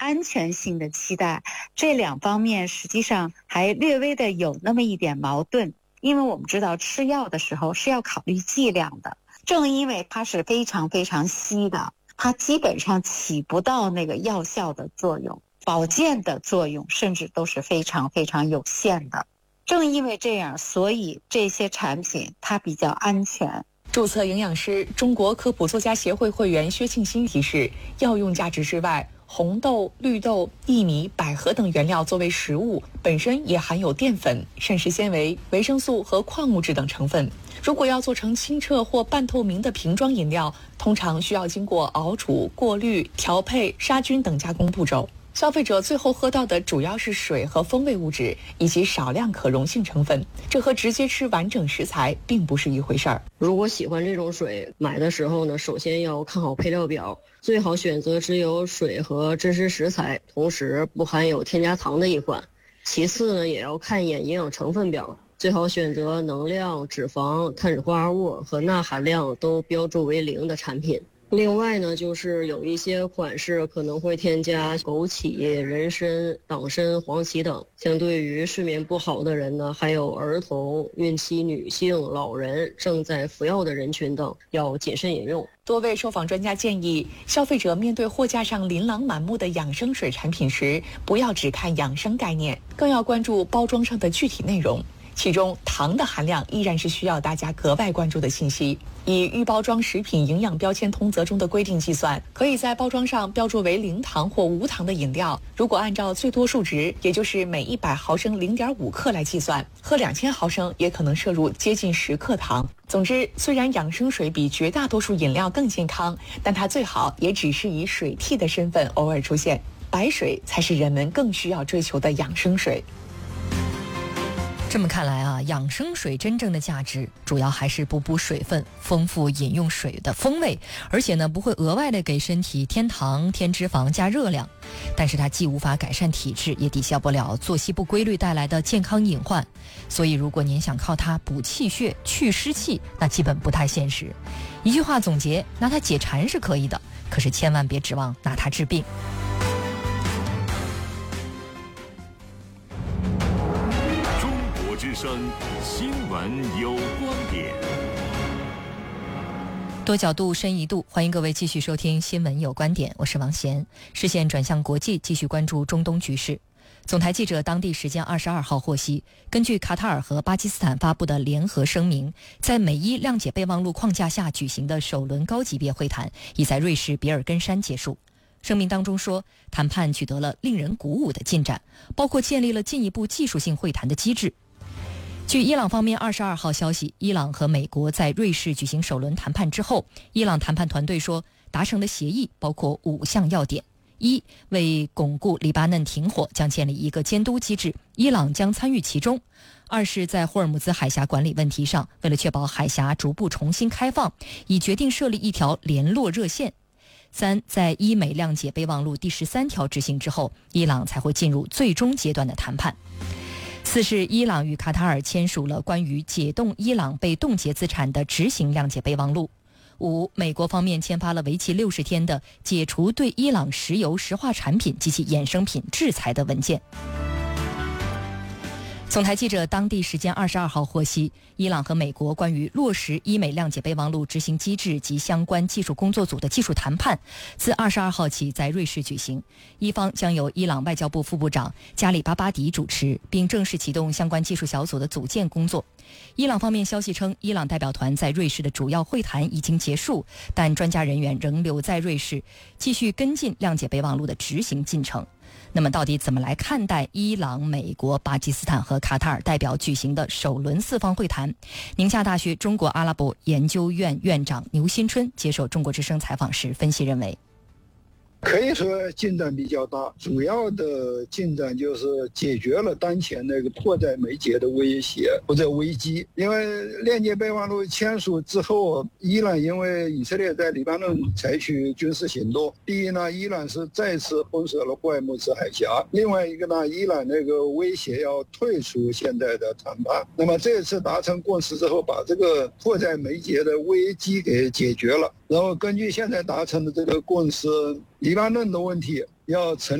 安全性的期待，这两方面实际上还略微的有那么一点矛盾。因为我们知道吃药的时候是要考虑剂量的，正因为它是非常非常稀的，它基本上起不到那个药效的作用，保健的作用甚至都是非常非常有限的。正因为这样，所以这些产品它比较安全。 注册营养师、中国科普作家协会会员薛庆新提示，药用价值之外，红豆、绿豆、薏米、百合等原料作为食物，本身也含有淀粉、膳食纤维、维生素和矿物质等成分。如果要做成清澈或半透明的瓶装饮料，通常需要经过熬煮、过滤、调配、杀菌等加工步骤。消费者最后喝到的主要是水和风味物质，以及少量可溶性成分，这和直接吃完整食材并不是一回事儿。 如果喜欢这种水，买的时候呢，首先要看好配料表，最好选择只有水和真实食材，同时不含有添加糖的一款。其次呢，也要看一眼营养成分表，最好选择能量、脂肪、碳水化合物和钠含量都标注为0的产品。另外呢，就是有一些款式可能会添加枸杞、人参、党参、黄芪等，相对于睡眠不好的人呢，还有儿童、孕期女性、老人、正在服药的人群等，要谨慎饮用。 多位受访专家建议，消费者面对货架上琳琅满目的养生水产品时，不要只看养生概念，更要关注包装上的具体内容。其中糖的含量依然是需要大家格外关注的信息。以预包装食品营养标签通则中的规定计算，可以在包装上标注为0糖或无糖的饮料，如果按照最多数值，也就是每100毫升0.5克来计算，喝2000毫升也可能摄入接近10克糖。总之，虽然养生水比绝大多数饮料更健康，但它最好也只是以水替的身份偶尔出现，白水才是人们更需要追求的养生水。 这么看来啊，养生水真正的价值主要还是补补水分，丰富饮用水的风味，而且呢不会额外的给身体添糖、添脂肪、加热量。但是它既无法改善体质，也抵消不了作息不规律带来的健康隐患。所以如果您想靠它补气血、去湿气，那基本不太现实。一句话总结，拿它解馋是可以的，可是千万别指望拿它治病。 之声新闻有观点， 多角度深一度，欢迎各位继续收听新闻有观点，我是王贤。视线转向国际，继续关注中东局势。总台记者当地时间22号获悉，根据卡塔尔和巴基斯坦发布的联合声明，在美伊谅解备忘录框架下举行的首轮高级别会谈已在瑞士比尔根山结束。声明当中说，谈判取得了令人鼓舞的进展，包括建立了进一步技术性会谈的机制。据伊朗方面22号消息，伊朗和美国在瑞士举行首轮谈判之后，伊朗谈判团队说，达成的协议包括5项要点：一、为巩固黎巴嫩停火，将建立一个监督机制，伊朗将参与其中；二是在霍尔木兹海峡管理问题上，为了确保海峡逐步重新开放，已决定设立一条联络热线；三、在伊美谅解备忘录第13条执行之后，伊朗才会进入最终阶段的谈判。四是伊朗与卡塔尔签署了关于解冻伊朗被冻结资产的执行谅解备忘录。五、美国方面签发了为期60天的解除对伊朗石油石化产品及其衍生品制裁的文件。总台记者当地时间22号获悉，伊朗和美国关于落实伊美谅解备忘录执行机制及相关技术工作组的技术谈判自22号起在瑞士举行，伊方将由伊朗外交部副部长加里巴巴迪主持，并正式启动相关技术小组的组建工作。伊朗方面消息称，伊朗代表团在瑞士的主要会谈已经结束，但专家人员仍留在瑞士，继续跟进谅解备忘录的执行进程。那么到底怎么来看待伊朗、美国、巴基斯坦和卡塔尔代表举行的首轮4方会谈？宁夏大学中国阿拉伯研究院院长牛新春接受中国之声采访时分析认为， 可以说进展比较大，主要的进展就是解决了当前那个迫在眉睫的威胁或者危机。因为谅解备忘录签署之后，伊朗因为以色列在黎巴嫩采取军事行动，第一呢，伊朗是再次封锁了霍尔木兹海峡；另外一个呢，伊朗那个威胁要退出现在的谈判。那么这次达成共识之后，把这个迫在眉睫的危机给解决了。然后根据现在达成的这个共识，黎巴嫩的问题要成